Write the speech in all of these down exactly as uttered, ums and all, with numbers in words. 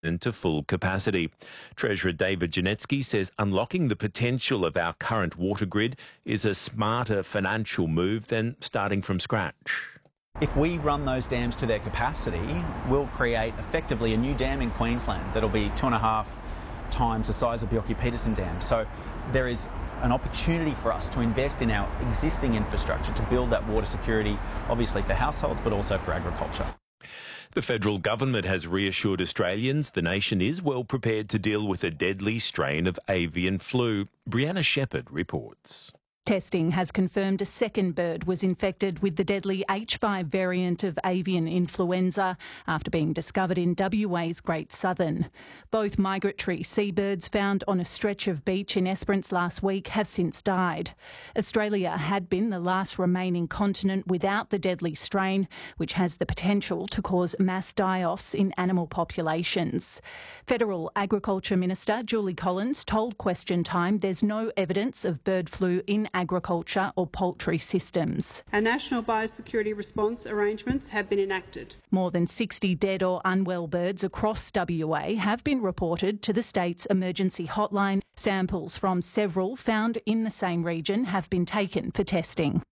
into full capacity. Treasurer David Janetsky says unlocking the potential of our current water grid is a smarter financial move than starting from scratch. If we run those dams to their capacity, we'll create effectively a new dam in Queensland that'll be two and a half times the size of Bjelke-Petersen Dam. So there is an opportunity for us to invest in our existing infrastructure to build that water security, obviously for households, but also for agriculture. The federal government has reassured Australians the nation is well prepared to deal with a deadly strain of avian flu. Brianna Shepherd reports. Testing has confirmed a second bird was infected with the deadly H five variant of avian influenza after being discovered in W A's Great Southern. Both migratory seabirds found on a stretch of beach in Esperance last week have since died. Australia had been the last remaining continent without the deadly strain, which has the potential to cause mass die-offs in animal populations. Federal Agriculture Minister Julie Collins told Question Time there's no evidence of bird flu in agriculture or poultry systems. Our national biosecurity response arrangements have been enacted. More than sixty dead or unwell birds across W A have been reported to the state's emergency hotline. Samples from several found in the same region have been taken for testing.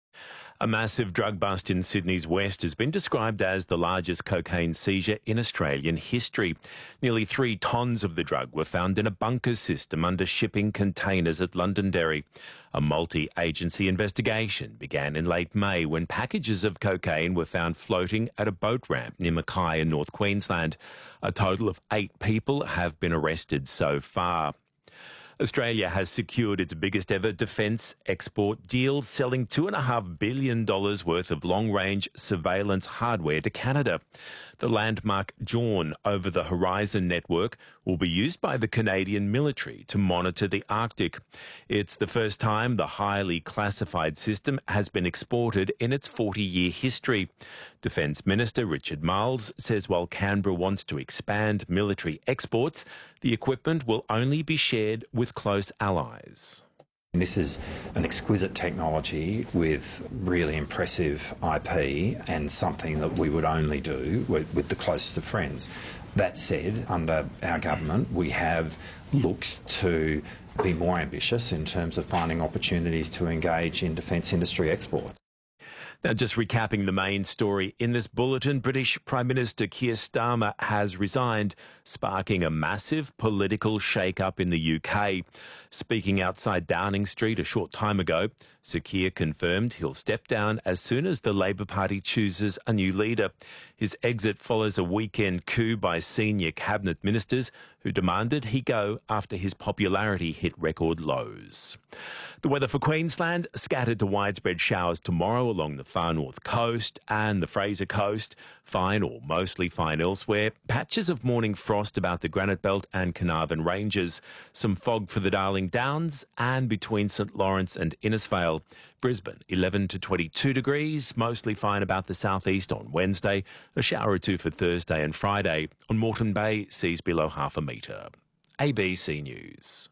A massive drug bust in Sydney's west has been described as the largest cocaine seizure in Australian history. Nearly three tonnes of the drug were found in a bunker system under shipping containers at Londonderry. A multi-agency investigation began in late May when packages of cocaine were found floating at a boat ramp near Mackay in North Queensland. A total of eight people have been arrested so far. Australia has secured its biggest ever defence export deal, selling two point five billion dollars worth of long-range surveillance hardware to Canada. The landmark Jawn over-the-horizon network will be used by the Canadian military to monitor the Arctic. It's the first time the highly classified system has been exported in its forty-year history. Defence Minister Richard Marles says while Canberra wants to expand military exports, the equipment will only be shared with close allies. This is an exquisite technology with really impressive I P and something that we would only do with, with the closest of friends. That said, under our government, we have looked to be more ambitious in terms of finding opportunities to engage in defence industry exports. Now, just recapping the main story in this bulletin, British Prime Minister Keir Starmer has resigned, sparking a massive political shake-up in the U K. Speaking outside Downing Street a short time ago, Sir Keir confirmed he'll step down as soon as the Labor Party chooses a new leader. His exit follows a weekend coup by senior cabinet ministers who demanded he go after his popularity hit record lows. The weather for Queensland, scattered to widespread showers tomorrow along the far north coast and the Fraser Coast. Fine or mostly fine elsewhere. Patches of morning frost about the Granite Belt and Carnarvon Ranges. Some fog for the Darling Downs and between St Lawrence and Innisfail. Brisbane, eleven to twenty-two degrees. Mostly fine about the southeast on Wednesday. A shower or two for Thursday and Friday. On Moreton Bay, seas below half a metre. A B C News.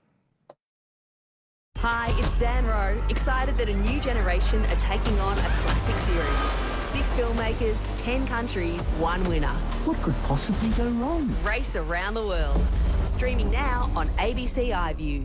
Hi, it's Zan Rowe, excited that a new generation are taking on a classic series. Six filmmakers, ten countries, one winner. What could possibly go wrong? Race around the world. Streaming now on A B C iView.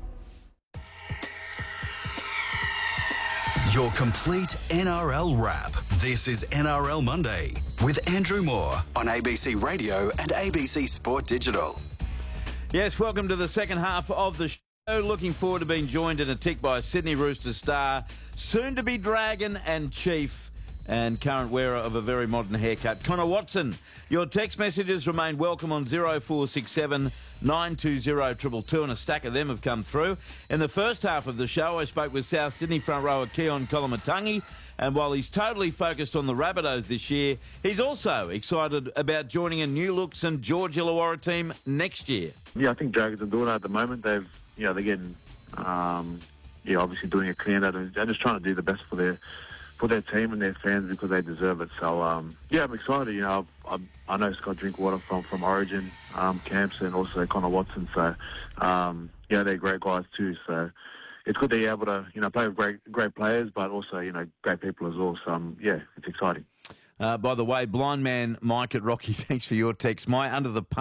Your complete N R L wrap. This is N R L Monday with Andrew Moore on A B C Radio and A B C Sport Digital. Yes, welcome to the second half of the show. Looking forward to being joined in a tick by Sydney Roosters star, soon-to-be Dragon and Chief, and current wearer of a very modern haircut, Connor Watson. Your text messages remain welcome on zero four six seven nine two zero two two two, and a stack of them have come through. In the first half of the show, I spoke with South Sydney front rower Keon Kolomatangi, and while he's totally focused on the Rabbitohs this year, he's also excited about joining a new look St George Illawarra team next year. Yeah, I think Dragons are doing it at the moment. They've, you know, they're getting, um, yeah, obviously doing a clean out, and they're just trying to do the best for their for their team and their fans because they deserve it. So, um, yeah, I'm excited. You know, I've, I, I know Scott Drinkwater from, from Origin um, camps and also Connor Watson. So, um, yeah, they're great guys too. So it's good that you're able to, you know, play with great great players, but also, you know, great people as well. So, um, yeah, it's exciting. Uh, by the way, blind man Mike at Rocky, thanks for your text. My under the pump